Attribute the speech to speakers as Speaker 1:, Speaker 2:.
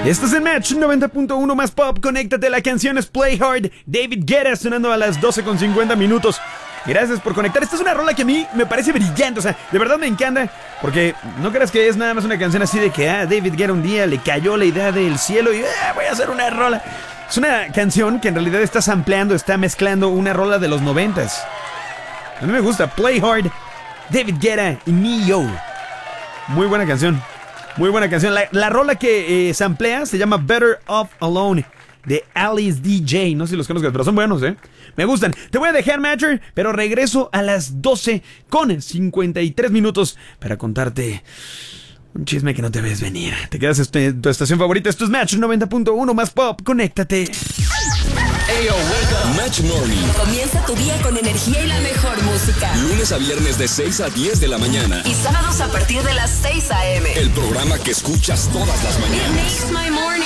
Speaker 1: Esto es el Match 90.1 más pop. Conéctate, la canción es Play Hard. David Guetta sonando a las 12:50. Gracias por conectar. Esta es una rola que a mí me parece brillante. O sea, de verdad me encanta. Porque no creas que es nada más una canción así de que David Guetta un día le cayó la idea del cielo y voy a hacer una rola. Es una canción que en realidad está sampleando, está mezclando una rola de los 90s. A mí me gusta. Play Hard, David Guetta y Ne-Yo. Muy buena canción. Muy buena canción. La rola que samplea se llama Better Off Alone, de Alice DJ. No sé si los conozcas, pero son buenos, me gustan. Te voy a dejar, Matcher, pero regreso a las 12:53 para contarte un chisme que no te ves venir. Te quedas en tu estación favorita. Esto es Match 90.1 más pop. Conéctate.
Speaker 2: Ayo, wake up. Match Morning.
Speaker 3: Comienza tu día con energía y la mejor música.
Speaker 2: Lunes a viernes de 6 a 10 de la mañana.
Speaker 3: Y sábados a partir de las 6 a.m.
Speaker 2: El programa que escuchas todas las
Speaker 3: It
Speaker 2: mañanas.
Speaker 3: makes my morning.